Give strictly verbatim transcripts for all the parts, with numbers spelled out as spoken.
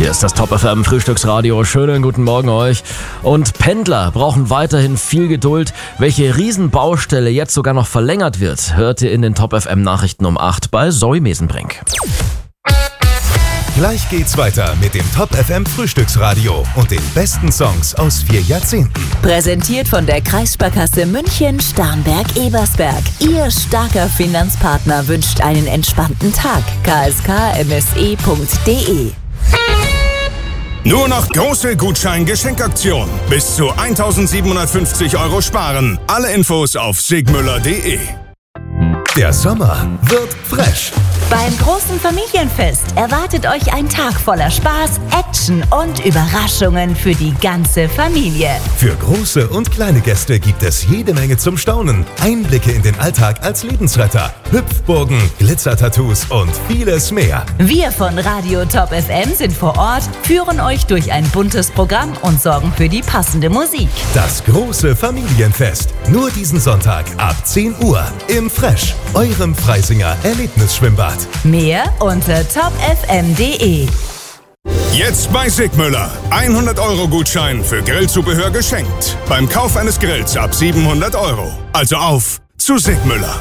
Hier ist das Top F M Frühstücksradio. Schönen guten Morgen euch. Und Pendler brauchen weiterhin viel Geduld. Welche Riesenbaustelle jetzt sogar noch verlängert wird, hört ihr in den Top F M Nachrichten um acht bei Zoe Mesenbrink. Gleich geht's weiter mit dem Top F M Frühstücksradio und den besten Songs aus vier Jahrzehnten. Präsentiert von der Kreissparkasse München Starnberg-Ebersberg. Ihr starker Finanzpartner wünscht einen entspannten Tag. k s k m s e punkt d e. Nur noch große Gutschein-Geschenkaktion. Bis zu eintausendsiebenhundertfünfzig Euro sparen. Alle Infos auf sigmüller punkt de. Der Sommer wird fresh. Beim großen Familienfest erwartet euch ein Tag voller Spaß, Action und Überraschungen für die ganze Familie. Für große und kleine Gäste gibt es jede Menge zum Staunen. Einblicke in den Alltag als Lebensretter, Hüpfburgen, Glitzertattoos und vieles mehr. Wir von Radio Top F M sind vor Ort, führen euch durch ein buntes Programm und sorgen für die passende Musik. Das große Familienfest. Nur diesen Sonntag ab zehn Uhr im Fresh, eurem Freisinger Erlebnisschwimmbad. Mehr unter top f m punkt d e. Jetzt bei Sigmüller. hundert Euro Gutschein für Grillzubehör geschenkt. Beim Kauf eines Grills ab siebenhundert Euro. Also auf zu Sigmüller.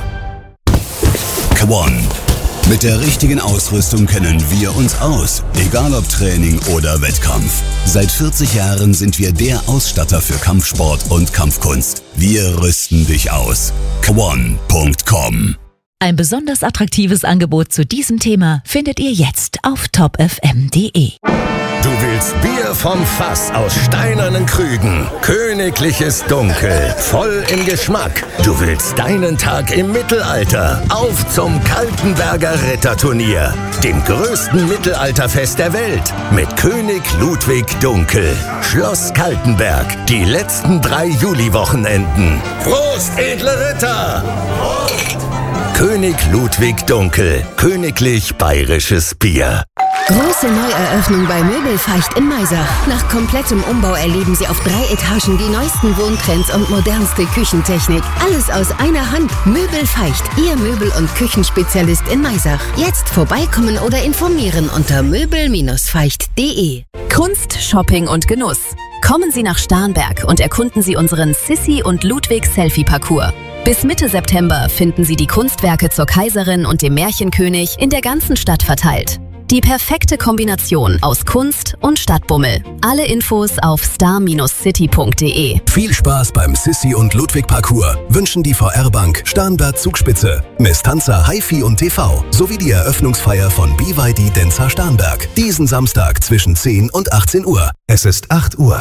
Kwon. Mit der richtigen Ausrüstung kennen wir uns aus. Egal ob Training oder Wettkampf. Seit vierzig Jahren sind wir der Ausstatter für Kampfsport und Kampfkunst. Wir rüsten dich aus. kwon punkt com. Ein besonders attraktives Angebot zu diesem Thema findet ihr jetzt auf top f m punkt d e. Du willst Bier vom Fass aus steinernen Krügen. Königliches Dunkel, voll im Geschmack. Du willst deinen Tag im Mittelalter. Auf zum Kaltenberger Ritterturnier, dem größten Mittelalterfest der Welt. Mit König Ludwig Dunkel. Schloss Kaltenberg, die letzten drei Juliwochenenden. Prost, edle Ritter! Prost! König Ludwig Dunkel. Königlich bayerisches Bier. Große Neueröffnung bei Möbelfeicht in Maisach. Nach komplettem Umbau erleben Sie auf drei Etagen die neuesten Wohntrends und modernste Küchentechnik. Alles aus einer Hand. Möbelfeicht, Ihr Möbel- und Küchenspezialist in Maisach. Jetzt vorbeikommen oder informieren unter möbel feicht punkt d e. Kunst, Shopping und Genuss. Kommen Sie nach Starnberg und erkunden Sie unseren Sissi und Ludwig Selfie-Parcours. Bis Mitte September finden Sie die Kunstwerke zur Kaiserin und dem Märchenkönig in der ganzen Stadt verteilt. Die perfekte Kombination aus Kunst und Stadtbummel. Alle Infos auf star city punkt d e. Viel Spaß beim Sissi und Ludwig Parcours wünschen die V R-Bank Starnberg Zugspitze, Mistanza HiFi und T V sowie die Eröffnungsfeier von B Y D Denza Starnberg. Diesen Samstag zwischen zehn und achtzehn Uhr. Es ist acht Uhr.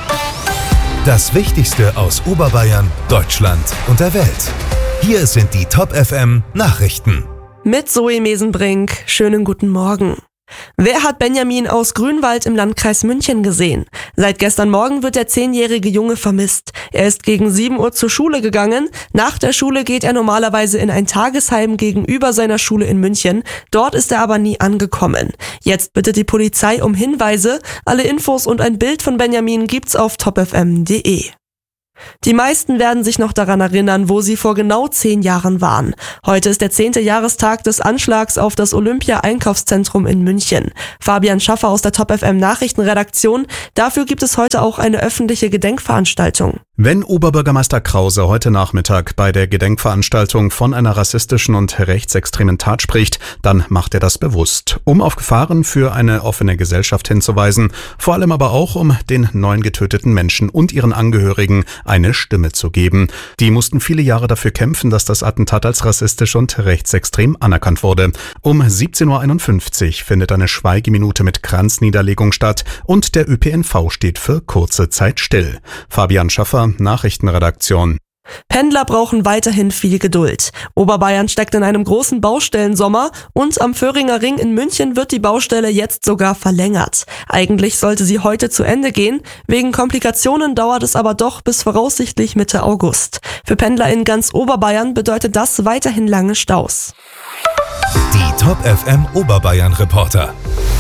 Das Wichtigste aus Oberbayern, Deutschland und der Welt. Hier sind die Top F M Nachrichten. Mit Zoe Mesenbrink. Schönen guten Morgen. Wer hat Benjamin aus Grünwald im Landkreis München gesehen? Seit gestern Morgen wird der zehnjährige Junge vermisst. Er ist gegen sieben Uhr zur Schule gegangen. Nach der Schule geht er normalerweise in ein Tagesheim gegenüber seiner Schule in München. Dort ist er aber nie angekommen. Jetzt bittet die Polizei um Hinweise. Alle Infos und ein Bild von Benjamin gibt's auf top f m punkt d e. Die meisten werden sich noch daran erinnern, wo sie vor genau zehn Jahren waren. Heute ist der zehnte Jahrestag des Anschlags auf das Olympia-Einkaufszentrum in München. Fabian Schaffer aus der Top F M Nachrichtenredaktion. Dafür gibt es heute auch eine öffentliche Gedenkveranstaltung. Wenn Oberbürgermeister Krause heute Nachmittag bei der Gedenkveranstaltung von einer rassistischen und rechtsextremen Tat spricht, dann macht er das bewusst, um auf Gefahren für eine offene Gesellschaft hinzuweisen, vor allem aber auch, um den neun getöteten Menschen und ihren Angehörigen eine Stimme zu geben. Die mussten viele Jahre dafür kämpfen, dass das Attentat als rassistisch und rechtsextrem anerkannt wurde. Um siebzehn Uhr einundfünfzig findet eine Schweigeminute mit Kranzniederlegung statt und der Ö P N V steht für kurze Zeit still. Fabian Schaffer, Nachrichtenredaktion. Pendler brauchen weiterhin viel Geduld. Oberbayern steckt in einem großen Baustellensommer und am Föhringer Ring in München wird die Baustelle jetzt sogar verlängert. Eigentlich sollte sie heute zu Ende gehen, wegen Komplikationen dauert es aber doch bis voraussichtlich Mitte August. Für Pendler in ganz Oberbayern bedeutet das weiterhin lange Staus. Die Top F M Oberbayern Reporter.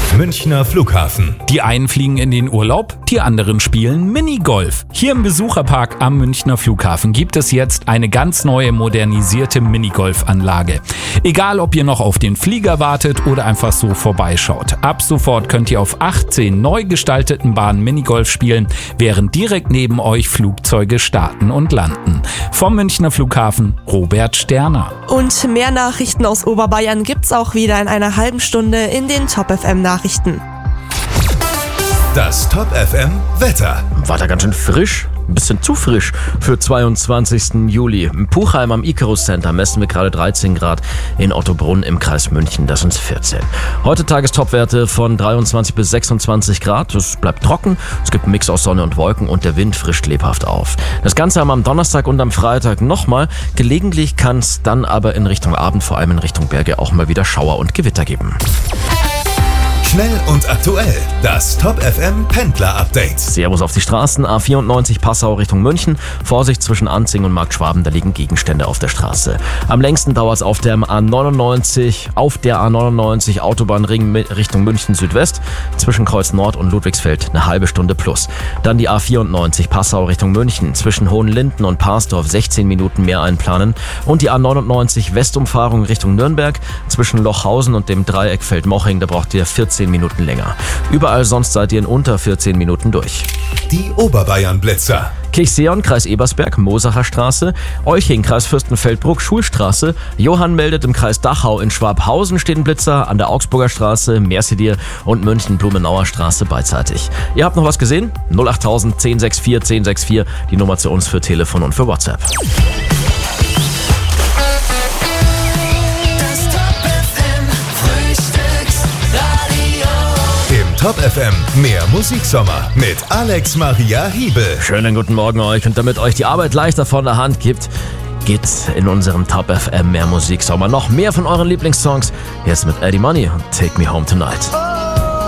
Münchner Flughafen. Die einen fliegen in den Urlaub, die anderen spielen Minigolf. Hier im Besucherpark am Münchner Flughafen gibt es jetzt eine ganz neue modernisierte Minigolfanlage. Egal, ob ihr noch auf den Flieger wartet oder einfach so vorbeischaut. Ab sofort könnt ihr auf achtzehn neu gestalteten Bahnen Minigolf spielen, während direkt neben euch Flugzeuge starten und landen. Vom Münchner Flughafen, Robert Sterner. Und mehr Nachrichten aus Oberbayern gibt's auch wieder in einer halben Stunde in den Top F M Nachrichten. Das Top F M Wetter. War da ganz schön frisch? Ein bisschen zu frisch für zweiundzwanzigsten Juli. Im Puchheim am Icarus Center messen wir gerade dreizehn Grad, in Ottobrunn im Kreis München, das sind vierzehn. Heute Tagestopwerte von dreiundzwanzig bis sechsundzwanzig Grad. Es bleibt trocken, es gibt einen Mix aus Sonne und Wolken und der Wind frischt lebhaft auf. Das Ganze haben wir am Donnerstag und am Freitag nochmal. Gelegentlich kann es dann aber in Richtung Abend, vor allem in Richtung Berge, auch mal wieder Schauer und Gewitter geben. Schnell und aktuell. Das Top F M Pendler Update. Servus auf die Straßen. A vierundneunzig Passau Richtung München. Vorsicht zwischen Anzing und Markt Schwaben, da liegen Gegenstände auf der Straße. Am längsten dauert es auf der A neunundneunzig, auf der A neunundneunzig Autobahnring Richtung München Südwest. Zwischen Kreuz Nord und Ludwigsfeld eine halbe Stunde plus. Dann die A vierundneunzig Passau Richtung München. Zwischen Hohenlinden und Parsdorf sechzehn Minuten mehr einplanen. Und die A neunundneunzig Westumfahrung Richtung Nürnberg. Zwischen Lochhausen und dem Dreieck Feldmoching, da braucht ihr vierzehn Minuten länger. Überall sonst seid ihr in unter vierzehn Minuten durch. Die Oberbayern Blitzer. Kirchseon, Kreis Ebersberg, Mosacher Straße, Euching, Kreis Fürstenfeldbruck, Schulstraße, Johann meldet im Kreis Dachau in Schwabhausen stehen Blitzer, an der Augsburger Straße, Mercedier und München-Blumenauer Straße beidseitig. Ihr habt noch was gesehen? null achttausend, zehn sechs vier, zehn sechs vier, die Nummer zu uns für Telefon und für WhatsApp. Top F M, mehr Musiksommer mit Alex Maria Hiebel. Schönen guten Morgen euch und damit euch die Arbeit leichter von der Hand gibt, geht's in unserem Top F M mehr Musiksommer. Noch mehr von euren Lieblingssongs, jetzt mit Eddie Money und Take Me Home Tonight.